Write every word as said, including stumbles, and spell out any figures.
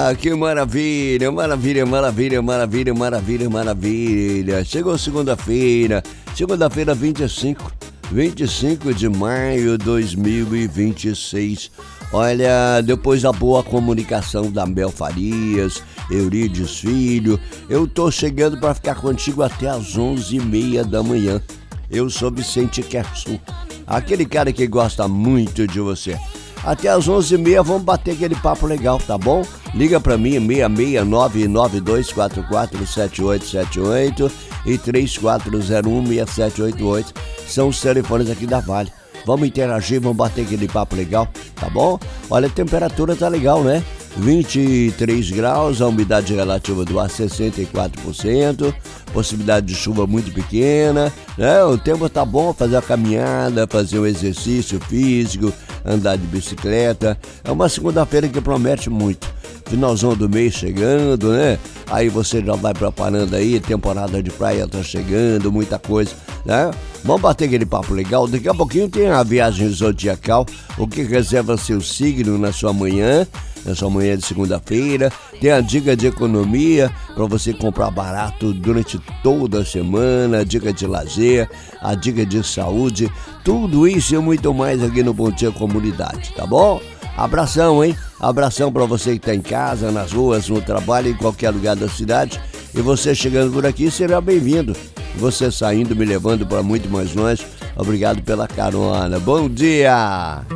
Ah, que maravilha, maravilha, maravilha, maravilha, maravilha, maravilha. Chegou segunda-feira, segunda-feira vinte e cinco, vinte e cinco de maio de dois mil e vinte e seis. Olha, depois da boa comunicação da Mel Farias, Eurides Filho, eu tô chegando para ficar contigo até às onze e meia da manhã. Eu sou Vicente Kersu, aquele cara que gosta muito de você. Até às onze e meia vamos bater aquele papo legal, tá bom? Liga pra mim, seis seis nove nove dois quatro quatro sete oito sete oito e três quatro zero um seis sete oito oito. São os telefones aqui da Vale. Vamos interagir, vamos bater aquele papo legal, tá bom? Olha, a temperatura tá legal, né? vinte e três graus, a umidade relativa do ar sessenta e quatro por cento, possibilidade de chuva muito pequena, né? O tempo tá bom, fazer a caminhada, fazer um exercício físico, andar de bicicleta. É uma segunda-feira que promete muito. Finalzão do mês chegando, né? Aí você já vai preparando aí, temporada de praia tá chegando, muita coisa, né? Vamos bater aquele papo legal. Daqui a pouquinho tem a viagem zodiacal, o que reserva seu signo na sua manhã, na sua manhã de segunda-feira. Tem a dica de economia para você comprar barato durante toda a semana, a dica de lazer, a dica de saúde, tudo isso e muito mais aqui no Bom Dia Comunidade, tá bom? Abração, hein? Abração para você que está em casa, nas ruas, no trabalho, em qualquer lugar da cidade. E você chegando por aqui, será bem-vindo. Você saindo, me levando para muito mais longe. Obrigado pela carona. Bom dia!